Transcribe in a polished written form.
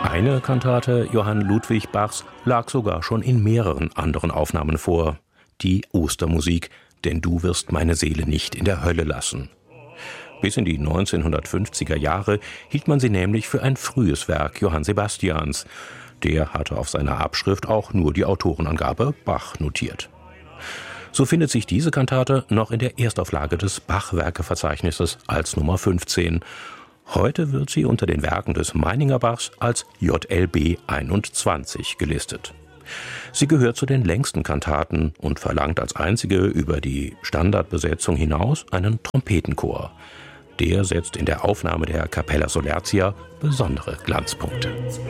Eine Kantate Johann Ludwig Bachs lag sogar schon in mehreren anderen Aufnahmen vor. Die Ostermusik, denn du wirst meine Seele nicht in der Hölle lassen. Bis in die 1950er Jahre hielt man sie nämlich für ein frühes Werk Johann Sebastians. Der hatte auf seiner Abschrift auch nur die Autorenangabe Bach notiert. So findet sich diese Kantate noch in der Erstauflage des Bach-Werke-Verzeichnisses als Nummer 15. Heute wird sie unter den Werken des Meininger Bachs als JLB 21 gelistet. Sie gehört zu den längsten Kantaten und verlangt als einzige über die Standardbesetzung hinaus einen Trompetenchor. Der setzt in der Aufnahme der Capella Solertia besondere Glanzpunkte.